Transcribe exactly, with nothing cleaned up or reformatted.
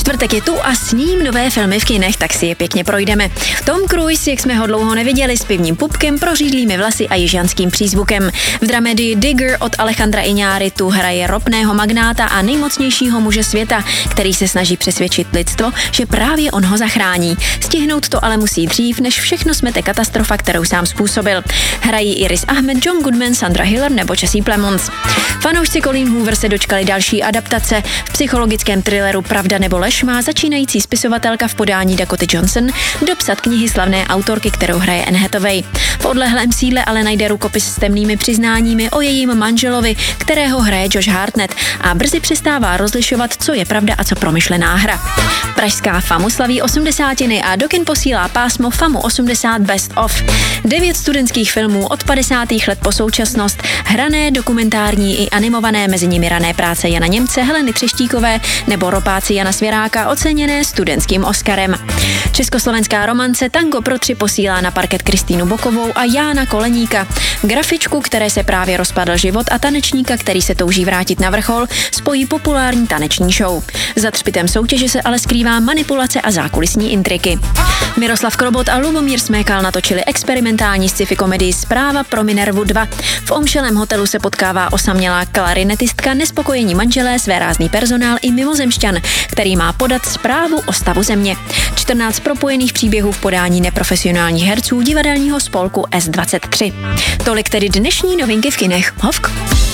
Čtvrtek je tu a s ním nové filmy v kinech, tak si je pěkně projdeme. Tom Cruise, jak jsme ho dlouho neviděli, s pivním pupkem, prořídlými vlasy a jižanským přízvukem. V dramedii Digger od Alejandra Iñárritu hraje ropného magnáta a nejmocnějšího muže světa, který se snaží přesvědčit lidstvo, že právě on ho zachrání. Stihnout to ale musí dřív, než všechno smete katastrofa, kterou sám způsobil. Hrají i Riz Ahmed, John Goodman, Sandra Hüller nebo Jesse Plemons. Fanoušci Colleen Hoover se dočkali další adaptace. V psychologickém thrilleru Pravda nebo lež má začínající spisovatelka v podání Dakoty Johnson dopsat knihy slavné autorky, kterou hraje Anne Hathaway. V odlehlém sídle ale najde rukopis s temnými přiznáními o jejím manželovi, kterého hraje Josh Hartnett, a brzy přestává rozlišovat, co je pravda a co promyšlená hra. Pražská FAMU slaví osmdesátiny a do kin posílá pásmo FAMU osmdesát Best of. Devět studentských filmů od padesátých let po současnost, hrané, dokumentární i animované, mezi nimi rané práce Jana Němce, Heleny Třeštíkové nebo Ropáci Jana Svěráka, oceněné studentským Oscarem. Československá romance Tango pro tři posílá na parket Kristýnu Bokovou a Jána Koleníka. Grafičku, které se právě rozpadl život, a tanečníka, který se touží vrátit na vrchol, spojí populární taneční show. Za třpitem soutěže se ale skrývá manipulace a zákulisní intriky. Miroslav Krobot a Lubomír Smekal natočili experimentální sci-fi komedii Zpráva pro Minervu dva. V omšelém hotelu se potkává osamělá klarinetistka, nespokojení manželé, svérázný personál i mimozemšťan, který má podat zprávu o stavu země. čtrnáct propojených příběhů v podání neprofesionálních herců divadelního spolku S dvacet tři. Tolik tedy dnešní novinky v kinech. Hovk.